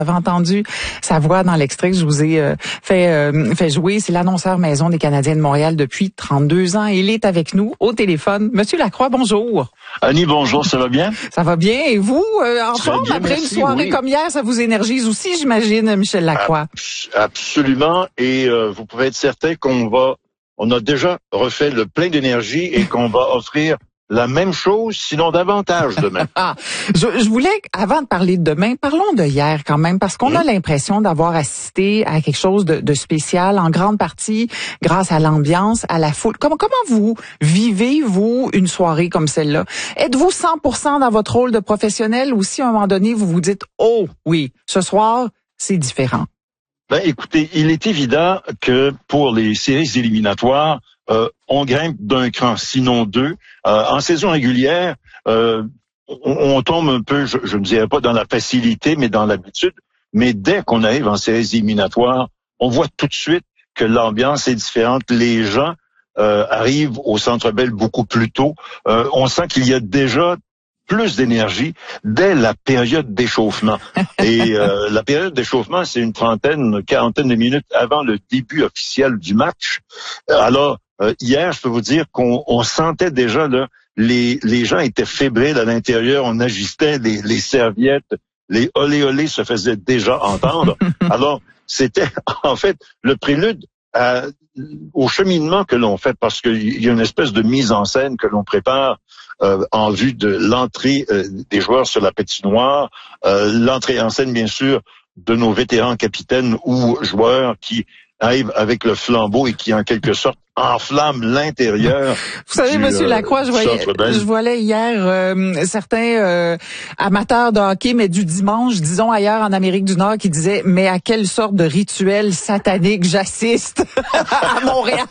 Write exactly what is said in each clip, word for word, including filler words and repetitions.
Vous avez entendu sa voix dans l'extrait que je vous ai euh, fait, euh, fait jouer. C'est l'annonceur maison des Canadiens de Montréal depuis trente-deux ans. Il est avec nous au téléphone. Monsieur Lacroix, bonjour. Annie, bonjour, ça va bien? Ça va bien. Et vous, euh, en forme, bien, après merci, une soirée oui. comme hier, ça vous énergise aussi, j'imagine, Michel Lacroix? Absolument. Et euh, vous pouvez être certain qu'on va, on a déjà refait le plein d'énergie et qu'on va offrir la même chose, sinon davantage demain. Ah, je, je voulais, avant de parler de demain, parlons de hier quand même, parce qu'on mmh. a l'impression d'avoir assisté à quelque chose de, de spécial, en grande partie grâce à l'ambiance, à la foule. Comment, comment vous vivez, vous, une soirée comme celle-là? Êtes-vous cent pour cent dans votre rôle de professionnel ou si à un moment donné, vous vous dites, oh oui, ce soir, c'est différent? Ben, écoutez, il est évident que pour les séries éliminatoires, euh, on grimpe d'un cran, sinon deux. Euh, en saison régulière, euh, on, on tombe un peu, je, je ne dirais pas dans la facilité, mais dans l'habitude. Mais dès qu'on arrive en séries éliminatoires, on voit tout de suite que l'ambiance est différente. Les gens euh, arrivent au Centre Bell beaucoup plus tôt. Euh, on sent qu'il y a déjà plus d'énergie dès la période d'échauffement. Et euh, la période d'échauffement, c'est une trentaine, quarantaine de minutes avant le début officiel du match. Alors, euh, hier, je peux vous dire qu'on on sentait déjà, là, les, les gens étaient fébriles à l'intérieur, on agitait les, les serviettes, les olé olé se faisaient déjà entendre. Alors, c'était en fait le prélude à, au cheminement que l'on fait, parce qu'il y a une espèce de mise en scène que l'on prépare Euh, en vue de l'entrée euh, des joueurs sur la patinoire, euh, l'entrée en scène, bien sûr, de nos vétérans capitaines ou joueurs qui arrivent avec le flambeau et qui, en quelque sorte, enflamment l'intérieur. Vous savez, du, Monsieur euh, Lacroix, je voyais, je voyais hier euh, certains euh, amateurs de hockey, mais du dimanche, disons ailleurs en Amérique du Nord, qui disaient, mais à quelle sorte de rituel satanique j'assiste à Montréal?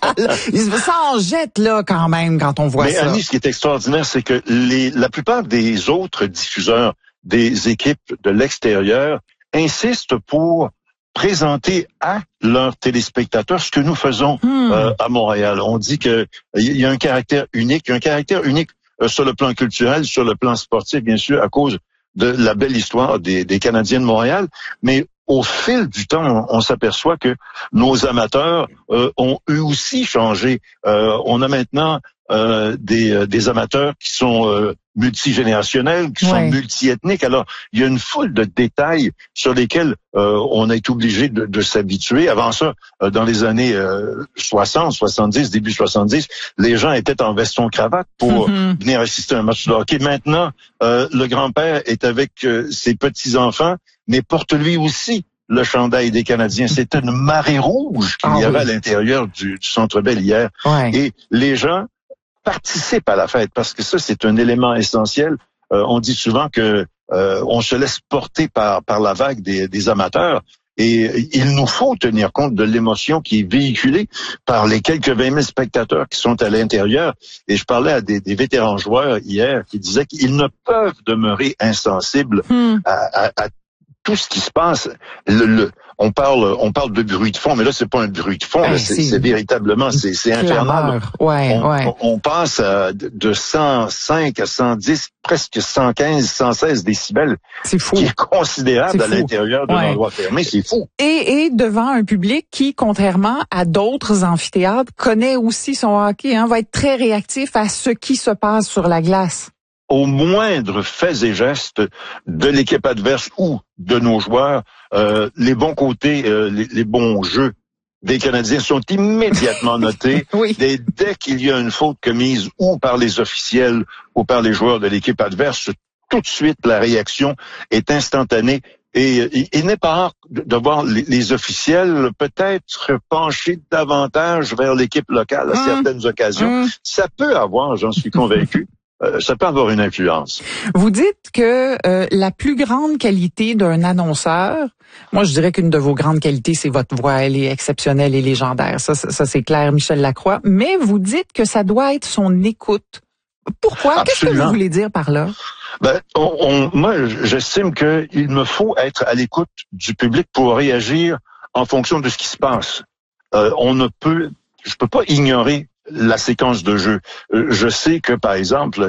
Ça en jette là quand même quand on voit mais ça. Mais Annie, ce qui est extraordinaire, c'est que les, la plupart des autres diffuseurs des équipes de l'extérieur insistent pour présenter à leurs téléspectateurs ce que nous faisons hmm. euh, à Montréal. On dit que il y a un caractère unique, il y a un caractère unique euh, sur le plan culturel, sur le plan sportif, bien sûr, à cause de la belle histoire des, des Canadiens de Montréal, mais au fil du temps, on, on s'aperçoit que nos amateurs euh, ont eux aussi changé. Euh, on a maintenant euh, des, euh, des amateurs qui sont euh, multigénérationnels, qui ouais. sont multiethniques. Alors, il y a une foule de détails sur lesquels euh, on est obligé de, de s'habituer. Avant ça, euh, dans les années euh, soixante, soixante-dix, début soixante-dix, les gens étaient en veston-cravate pour mm-hmm. venir assister à un match de hockey. Maintenant, euh, le grand-père est avec euh, ses petits-enfants, mais porte lui aussi le chandail des Canadiens. C'était une marée rouge qu'il ah, y avait oui. à l'intérieur du, du Centre Bell hier. Ouais. Et les gens participent à la fête parce que ça, c'est un élément essentiel. Euh, on dit souvent que euh, on se laisse porter par, par la vague des, des amateurs. Et il nous faut tenir compte de l'émotion qui est véhiculée par les quelques vingt mille spectateurs qui sont à l'intérieur. Et je parlais à des, des vétérans joueurs hier qui disaient qu'ils ne peuvent demeurer insensibles hmm. à, à, à tout ce qui se passe. Le, le, on parle, on parle de bruit de fond, mais là c'est pas un bruit de fond, hey, là, c'est, c'est, c'est véritablement, c'est, c'est infernal. Ouais, on, ouais. on, on passe à de cent cinq à cent dix, presque cent quinze, cent seize décibels. C'est fou. Qui est considérable c'est à fou. l'intérieur d'un ouais. endroit fermé, c'est fou. Et, et devant un public qui, contrairement à d'autres amphithéâtres, connaît aussi son hockey, hein, va être très réactif à ce qui se passe sur la glace. Au moindre faits et gestes de l'équipe adverse ou de nos joueurs, euh, les bons côtés, euh, les, les bons jeux des Canadiens sont immédiatement notés. oui. Dès, dès qu'il y a une faute commise ou par les officiels ou par les joueurs de l'équipe adverse, tout de suite la réaction est instantanée. Et il, il n'est pas rare de, de voir les, les officiels peut-être pencher davantage vers l'équipe locale à mmh. certaines occasions. Mmh. Ça peut avoir, j'en suis convaincu, Euh, ça peut avoir une influence. Vous dites que euh, la plus grande qualité d'un annonceur, moi je dirais qu'une de vos grandes qualités, c'est votre voix, elle est exceptionnelle et légendaire. Ça, ça, ça c'est clair, Michel Lacroix. Mais vous dites que ça doit être son écoute. Pourquoi? Absolument. Qu'est-ce que vous voulez dire par là? Ben, on, on, moi, j'estime qu'il me faut être à l'écoute du public pour réagir en fonction de ce qui se passe. Euh, on ne peut, je peux pas ignorer la séquence de jeu. Je sais que, par exemple,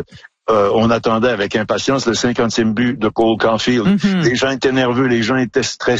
euh, on attendait avec impatience le cinquantième but de Cole Caulfield. Mm-hmm. Les gens étaient nerveux, les gens étaient stressés.